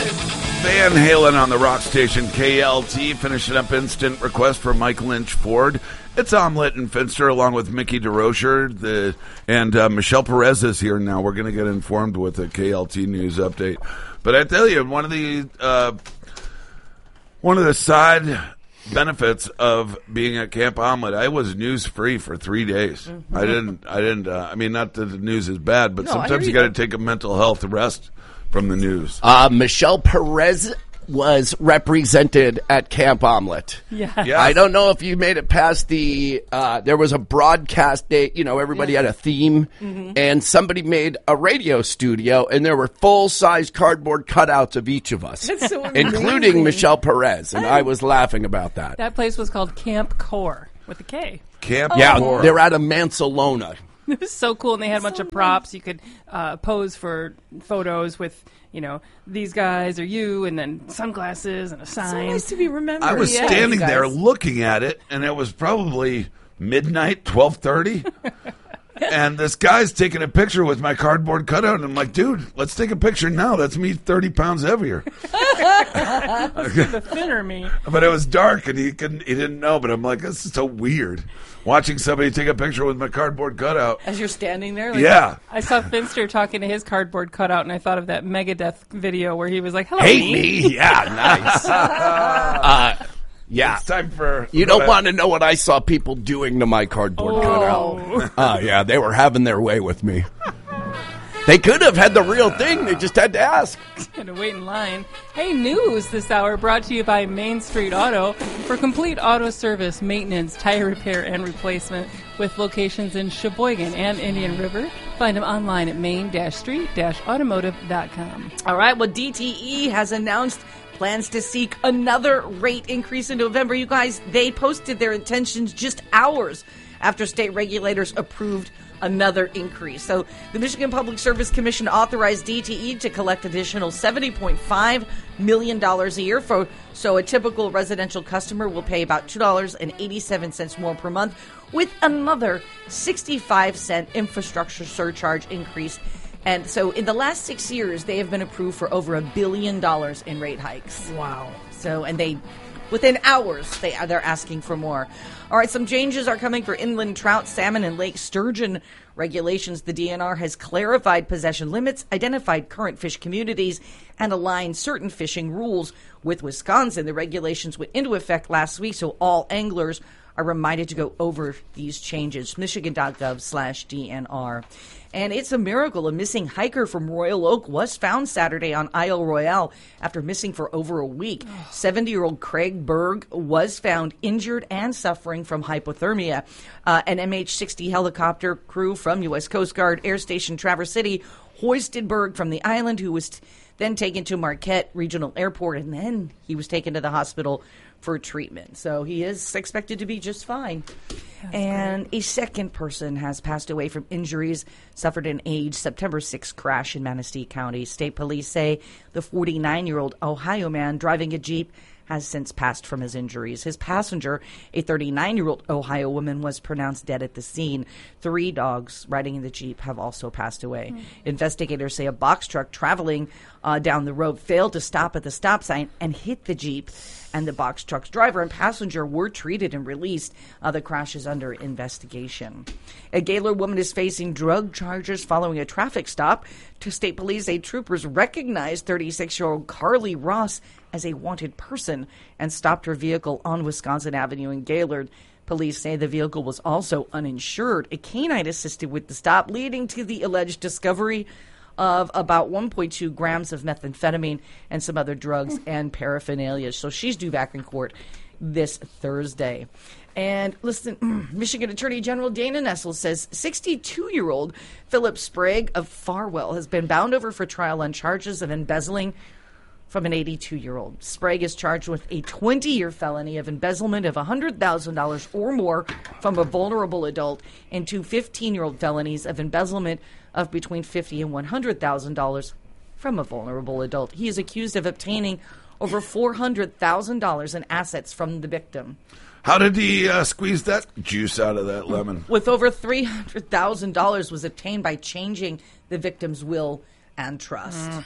Van Halen on the rock station KLT, finishing up Instant Request for Mike Lynch Ford. It's Omelette and Finster along with Mickey DeRocher. And Michelle Perez is here now. We're going to get informed with a KLT news update. But I tell you, one of the side benefits of being at Camp Omelette, I was news free for 3 days. Mm-hmm. I mean, not that the news is bad, but sometimes you got to take a mental health rest from the news. Michelle Perez was represented at Camp Omelette. Yeah. I don't know if you made it past the, there was a broadcast day, everybody had a theme, and somebody made a radio studio, and there were full-size cardboard cutouts of each of us, That's so including Michelle Perez, and I was laughing about that. That place was called Camp Core with a K. Camp Core. They're out of Mansalona. It was so cool, and they had a bunch of props. You could pose for photos with, these guys are you, and then sunglasses and a sign. So nice to be remembered. I was standing there looking at it, and it was probably midnight, 12:30. And this guy's taking a picture with my cardboard cutout, and I'm like, dude, let's take a picture now. That's me 30 pounds heavier. The thinner me. But it was dark, and he didn't know, but I'm like, this is so weird. Watching somebody take a picture with my cardboard cutout. As you're standing there? Yeah. I saw Finster talking to his cardboard cutout, and I thought of that Megadeth video where he was like, hello, Hate me? Yeah, nice. Yeah. It's time for... You don't want to know what I saw people doing to my cardboard cutout. Yeah, they were having their way with me. They could have had the real thing. They just had to ask. Had to wait in line. Hey, news this hour brought to you by Main Street Auto. For complete auto service, maintenance, tire repair, and replacement with locations in Sheboygan and Indian River. Find them online at main-street-automotive.com. All right, well, DTE has announced plans to seek another rate increase in November. You guys, they posted their intentions just hours after state regulators approved another increase. So the Michigan Public Service Commission authorized DTE to collect additional $70.5 million a year. So a typical residential customer will pay about $2.87 more per month, with another 65-cent infrastructure surcharge increase. And so in the last 6 years, they have been approved for over $1 billion in rate hikes. Wow. So, and they, within hours, they're asking for more. All right, some changes are coming for inland trout, salmon, and lake sturgeon regulations. The DNR has clarified possession limits, identified current fish communities, and aligned certain fishing rules with Wisconsin. The regulations went into effect last week, so all anglers are reminded to go over these changes. Michigan.gov/DNR. And it's a miracle. A missing hiker from Royal Oak was found Saturday on Isle Royale after missing for over a week. 70-year-old Craig Berg was found injured and suffering from hypothermia. An MH-60 helicopter crew from U.S. Coast Guard Air Station Traverse City hoisted Berg from the island, who was then taken to Marquette Regional Airport, and then he was taken to the hospital for treatment. So he is expected to be just fine. And a second person has passed away from injuries suffered in a September 6th crash in Manistee County. State police say the 49-year-old Ohio man driving a Jeep has since passed from his injuries. His passenger, a 39-year-old Ohio woman, was pronounced dead at the scene. 3 dogs riding in the Jeep have also passed away. Investigators say a box truck traveling down the road failed to stop at the stop sign and hit the Jeep, and the box truck's driver and passenger were treated and released. The crash is under investigation. A Gaylord woman is facing drug charges following a traffic stop. To state police, troopers recognized 36-year-old Carly Ross as a wanted person and stopped her vehicle on Wisconsin Avenue in Gaylord. Police say the vehicle was also uninsured. A canine assisted with the stop, leading to the alleged discovery of about 1.2 grams of methamphetamine and some other drugs and paraphernalia. So she's due back in court this Thursday. And listen, Michigan Attorney General Dana Nessel says 62-year-old Philip Sprague of Farwell has been bound over for trial on charges of embezzling from an 82-year-old. Sprague is charged with a 20-year felony of embezzlement of $100,000 or more from a vulnerable adult and 2 15-year-old felonies of embezzlement of between $50,000 and $100,000 from a vulnerable adult. He is accused of obtaining over $400,000 in assets from the victim. How did he squeeze that juice out of that lemon? With over $300,000 was obtained by changing the victim's will and trust.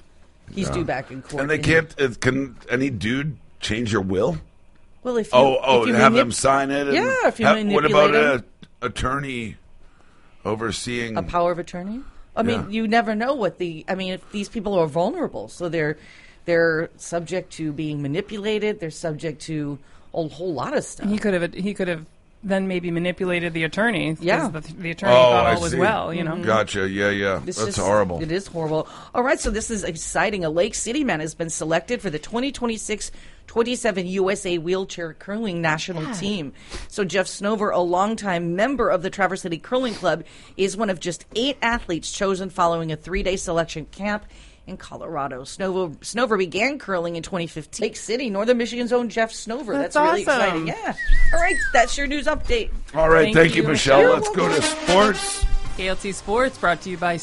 He's due back in court. And they can't. Can any dude change your will? Well, if you, if you have them sign it. And Yeah, if you what manipulate about them. an attorney overseeing a power of attorney? I mean, you never know what if these people are vulnerable, so they're subject to being manipulated. They're subject to a whole lot of stuff. He could have then maybe manipulated the attorney. 'cause Yeah. the attorney thought I all was see. well. You know. Gotcha. Yeah. This That's is horrible. It is horrible. All right, so this is exciting. A Lake City man has been selected for the 2026-27 USA Wheelchair Curling National Team. So Jeff Snover, a longtime member of the Traverse City Curling Club, is one of just 8 athletes chosen following a 3-day selection camp in Colorado. Snover began curling in 2015. Lake City, Northern Michigan's own Jeff Snover. That's really awesome. exciting. Yeah. All right, that's your news update. All right. Thank you, Michelle. Michelle. Let's go to sports. KLT Sports brought to you by